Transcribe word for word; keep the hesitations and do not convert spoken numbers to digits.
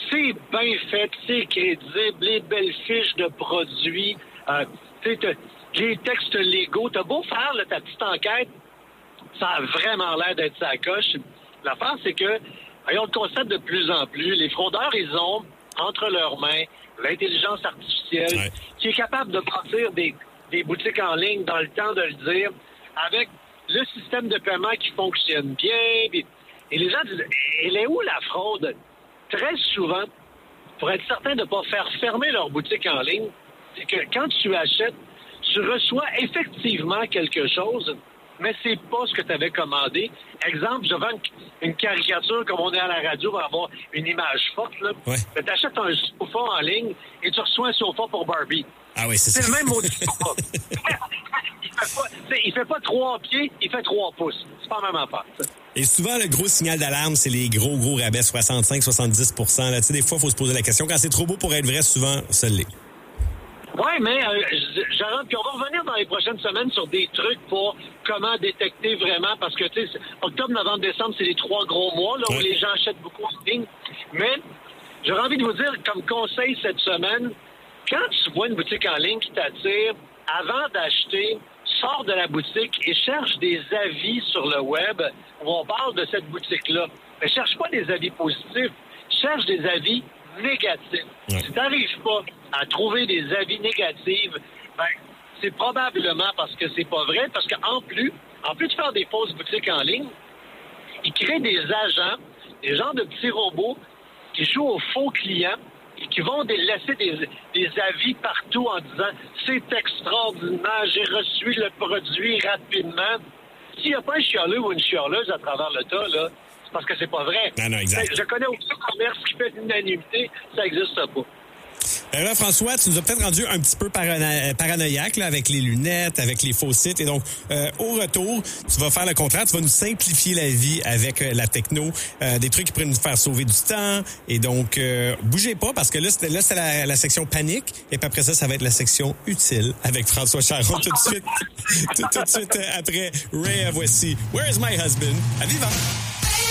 c'est bien fait, c'est crédible, les belles fiches de produits, euh, les textes légaux. T'as beau faire là, ta petite enquête, ça a vraiment l'air d'être sa coche. L'affaire, c'est que, on le constate de plus en plus, les fraudeurs, ils ont entre leurs mains l'intelligence artificielle ouais. qui est capable de bâtir des, des boutiques en ligne dans le temps de le dire, avec le système de paiement qui fonctionne bien. Et les gens disent, elle est où la fraude? Très souvent, pour être certain de ne pas faire fermer leur boutique en ligne, c'est que quand tu achètes, tu reçois effectivement quelque chose, mais c'est pas ce que tu avais commandé. Exemple, je vends une, une caricature, comme on est à la radio, pour avoir une image forte. Là. Ouais. Mais tu achètes un sofa en ligne et tu reçois un sofa pour Barbie. Ah oui, c'est, c'est ça. le même mot de sofa. il, fait pas, il fait pas trois pieds, il fait trois pouces. C'est pas la même affaire. Ça. Et souvent, le gros signal d'alarme, c'est les gros, gros rabais, soixante-cinq à soixante-dix pour cent. Là. Tu sais, des fois, il faut se poser la question. Quand c'est trop beau pour être vrai, souvent, ça l'est. Oui, mais euh, Jérôme, puis on va revenir dans les prochaines semaines sur des trucs pour comment détecter vraiment, parce que, tu sais, octobre, novembre, décembre, c'est les trois gros mois là, où ouais. les gens achètent beaucoup en ligne. Mais j'aurais envie de vous dire, comme conseil cette semaine, quand tu vois une boutique en ligne qui t'attire, avant d'acheter, sors de la boutique et cherche des avis sur le web où on parle de cette boutique-là. Mais cherche pas des avis positifs, cherche des avis négatifs. Ouais. Si tu n'arrives pas à trouver des avis négatifs, ben, c'est probablement parce que c'est pas vrai, parce qu'en plus, en plus de faire des fausses boutiques en ligne, ils créent des agents, des genres de petits robots qui jouent aux faux clients et qui vont laisser des, des avis partout en disant « C'est extraordinaire, j'ai reçu le produit rapidement ». S'il n'y a pas un chialeux ou une chialeuse à travers le tas, là, c'est parce que c'est pas vrai. Non, non, exact. Je connais aucun commerce qui fait l'unanimité, ça n'existe pas. Euh, là, François, tu nous as peut-être rendu un petit peu parano- paranoïaque là, avec les lunettes, avec les faux sites. Et donc, euh, au retour, tu vas faire le contraire. Tu vas nous simplifier la vie avec euh, la techno, euh, des trucs qui pourraient nous faire sauver du temps. Et donc, euh, bougez pas parce que là, c'est, là, c'est la, la section panique. Et puis après ça, ça va être la section utile avec François Charon tout de suite. tout, tout de suite euh, après Ray, voici Where's My Husband? À vivant!